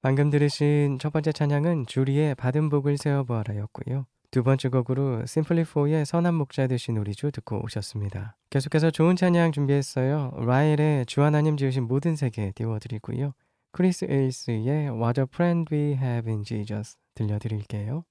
방금 들으신 첫 번째 찬양은 주리의 받은 복을 세어보아라였고요. 두 번째 곡으로 심플리4의 선한 목자 되신 우리 주 듣고 오셨습니다. 계속해서 좋은 찬양 준비했어요. 라헬의 주 하나님 지으신 모든 세계 띄워드리고요. 크리스 에이스의 What a Friend We Have in Jesus 들려드릴게요.